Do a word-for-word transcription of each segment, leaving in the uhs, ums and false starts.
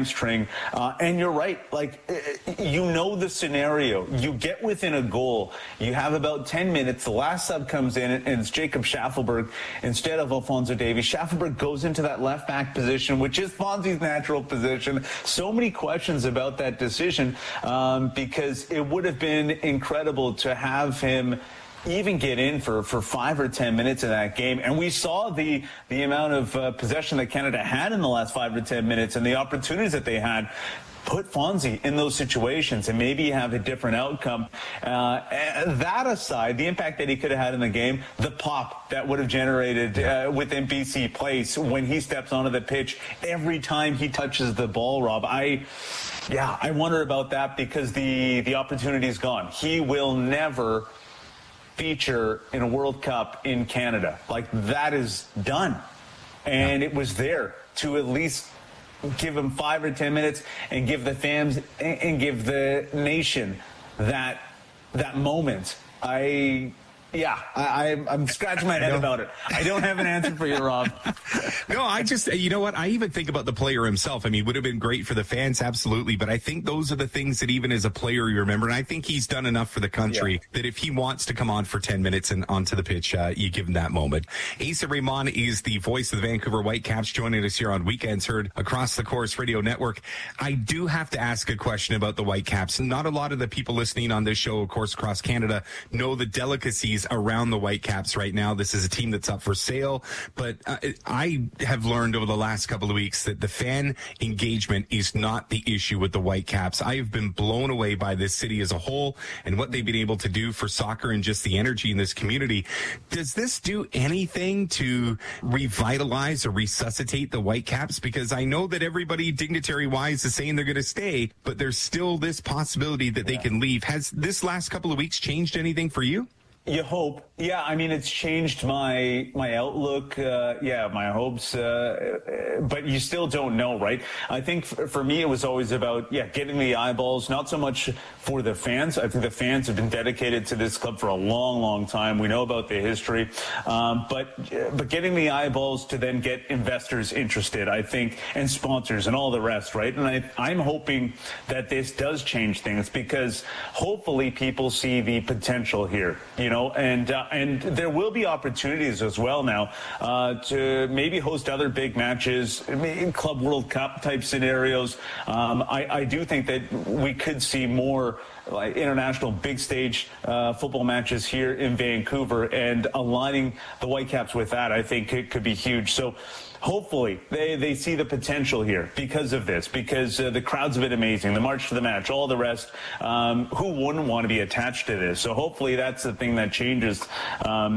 hamstring. Uh, and you're right. Like, you know the scenario. You get within a goal. You have about ten minutes. The last sub comes in, and it's Jacob Schaffelberg instead of Alphonso Davies. Schaffelberg goes into that left back position, which is Fonzie's natural position. So many questions about that decision um, because it would have been incredible to have him even get in for, for five or ten minutes in that game. And we saw the the amount of uh, possession that Canada had in the last five or ten minutes and the opportunities that they had. Put Fonzie in those situations and maybe have a different outcome. Uh, that aside, the impact that he could have had in the game, the pop that would have generated uh, within B C Place when he steps onto the pitch every time he touches the ball, Rob. I, yeah, I wonder about that because the, the opportunity is gone. He will never feature in a World Cup in Canada. Like, that is done. And it was there to at least give him five or ten minutes and give the fans and give the nation that that moment. I yeah, I, I'm scratching my head about it. I don't have an answer for you, Rob. No, I just, you know what? I even think about the player himself. I mean, would have been great for the fans, absolutely. But I think those are the things that even as a player you remember. And I think he's done enough for the country yeah. that if he wants to come on for ten minutes and onto the pitch, uh, you give him that moment. Asa Raymond is the voice of the Vancouver Whitecaps, joining us here on Weekends Heard across the Corus Radio Network. I do have to ask a question about the Whitecaps. Not a lot of the people listening on this show, of course, across Canada, know the delicacies around the Whitecaps right now. This is a team that's up for sale, but uh, I have learned over the last couple of weeks that the fan engagement is not the issue with the Whitecaps. I have been blown away by this city as a whole and what they've been able to do for soccer and just the energy in this community. Does this do anything to revitalize or resuscitate the Whitecaps? Because I know that everybody dignitary-wise is saying they're going to stay, but there's still this possibility that they can leave. Has this last couple of weeks changed anything for you? You hope. Yeah, I mean, it's changed my my outlook, uh, yeah, my hopes, uh, but you still don't know, right? I think for, for me, it was always about, yeah, getting the eyeballs, not so much for the fans. I think the fans have been dedicated to this club for a long, long time. We know about the history, um, but but getting the eyeballs to then get investors interested, I think, and sponsors and all the rest, right? And I, I'm hoping that this does change things because hopefully people see the potential here, you know, and uh, and there will be opportunities as well now uh, to maybe host other big matches, maybe Club World Cup type scenarios. Um, I, I do think that we could see more like international big stage uh, football matches here in Vancouver, and aligning the Whitecaps with that, I think it could be huge. So hopefully they, they see the potential here because of this, because uh, the crowds have been amazing, the march to the match, all the rest. Um, who wouldn't want to be attached to this? So hopefully that's the thing that changes um,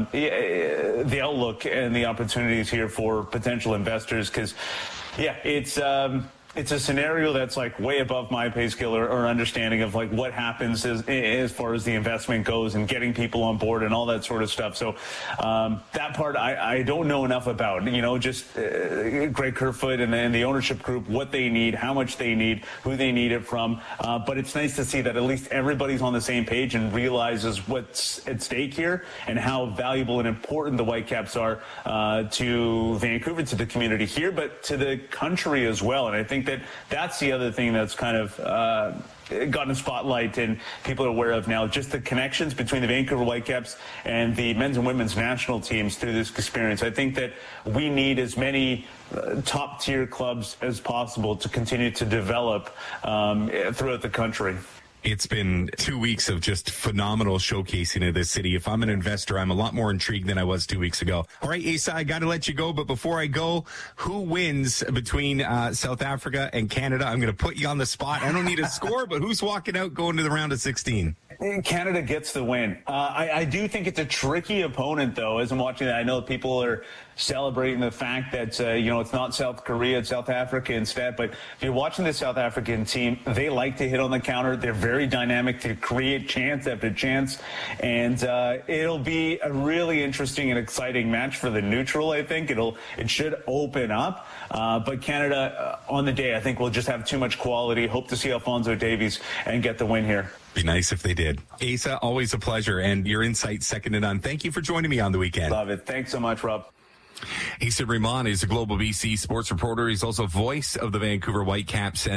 the outlook and the opportunities here for potential investors, because, yeah, it's... Um, It's a scenario that's like way above my pay scale or, or understanding of like what happens as, as far as the investment goes and getting people on board and all that sort of stuff. So um, that part I, I don't know enough about, you know, just uh, Greg Kerfoot and, and the ownership group, what they need, how much they need, who they need it from. Uh, but it's nice to see that at least everybody's on the same page and realizes what's at stake here and how valuable and important the Whitecaps are uh, to Vancouver, to the community here, but to the country as well. And I think that that's the other thing that's kind of uh, gotten a spotlight and people are aware of now, just the connections between the Vancouver Whitecaps and the men's and women's national teams through this experience. I think that we need as many uh, top-tier clubs as possible to continue to develop um, throughout the country. It's been two weeks of just phenomenal showcasing of this city. If I'm an investor, I'm a lot more intrigued than I was two weeks ago. All right, Asa, I got to let you go. But before I go, who wins between uh, South Africa and Canada? I'm going to put you on the spot. I don't need a score, but who's walking out going to the round of sixteen? Canada gets the win. Uh, I, I do think it's a tricky opponent, though. As I'm watching that, I know people are celebrating the fact that, uh, you know, it's not South Korea, it's South Africa instead. But if you're watching the South African team, they like to hit on the counter. They're very dynamic to create chance after chance. And uh, it'll be a really interesting and exciting match for the neutral, I think. It'll It should open up. Uh, but Canada, uh, on the day, I think will just have too much quality. Hope to see Alphonso Davies and get the win here. Be nice if they did. Asa, always a pleasure, and your insight second to none. Thank you for joining me on the weekend. Love it. Thanks so much, Rob. Asa Raymond is a Global B C sports reporter. He's also voice of the Vancouver Whitecaps. And